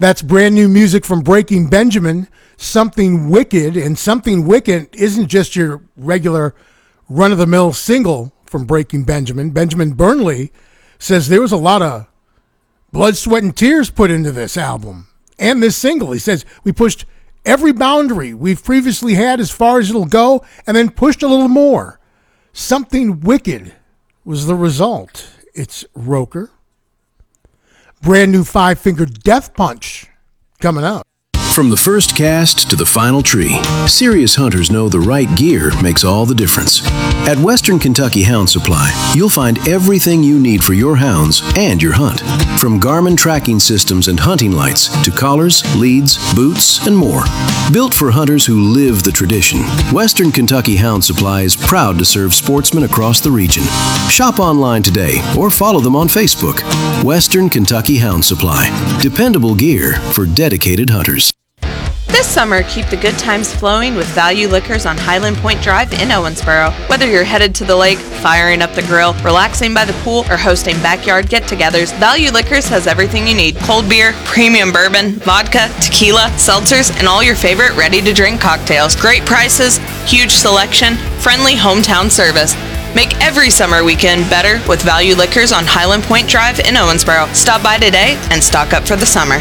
That's brand new music from Breaking Benjamin, Something Wicked. And Something Wicked isn't just your regular run-of-the-mill single from Breaking Benjamin. Benjamin Burnley says there was a lot of blood, sweat, and tears put into this album and this single. He says, we pushed every boundary we've previously had as far as it'll go, and then pushed a little more. Something Wicked was the result. It's Roker. Brand new Five Finger Death Punch coming up. From the first cast to the final tree, serious hunters know the right gear makes all the difference. At Western Kentucky Hound Supply, you'll find everything you need for your hounds and your hunt. From Garmin tracking systems and hunting lights to collars, leads, boots, and more. Built for hunters who live the tradition, Western Kentucky Hound Supply is proud to serve sportsmen across the region. Shop online today or follow them on Facebook. Western Kentucky Hound Supply. Dependable gear for dedicated hunters. This summer, keep the good times flowing with Value Liquors on Highland Point Drive in Owensboro. Whether you're headed to the lake, firing up the grill, relaxing by the pool, or hosting backyard get-togethers, Value Liquors has everything you need. Cold beer, premium bourbon, vodka, tequila, seltzers, and all your favorite ready-to-drink cocktails. Great prices, huge selection, friendly hometown service. Make every summer weekend better with Value Liquors on Highland Point Drive in Owensboro. Stop by today and stock up for the summer.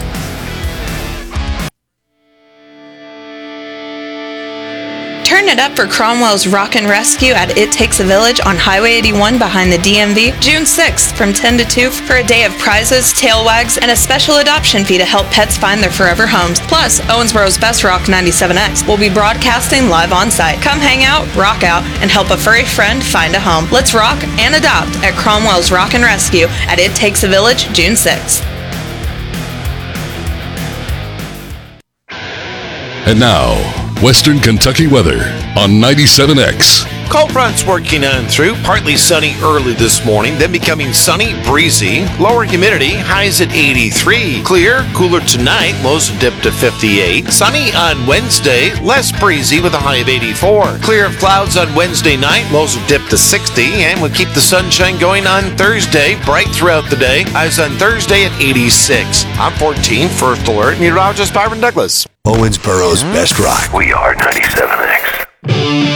Turn it up for Cromwell's Rockin' Rescue at It Takes a Village on Highway 81 behind the DMV, June 6th from 10 to 2 for a day of prizes, tail wags, and a special adoption fee to help pets find their forever homes. Plus, Owensboro's Best Rock 97X will be broadcasting live on site. Come hang out, rock out, and help a furry friend find a home. Let's rock and adopt at Cromwell's Rockin' Rescue at It Takes a Village, June 6th. And now, Western Kentucky weather on 97X. Cold fronts working on through. Partly sunny early this morning, then becoming sunny, breezy. Lower humidity, highs at 83. Clear, cooler tonight, lows dip to 58. Sunny on Wednesday, less breezy with a high of 84. Clear of clouds on Wednesday night, lows will dip to 60. And we'll keep the sunshine going on Thursday, bright throughout the day. Highs on Thursday at 86. I'm 14, First Alert, meteorologist Byron Douglas. Owensboro's Best Rock. We are 97X.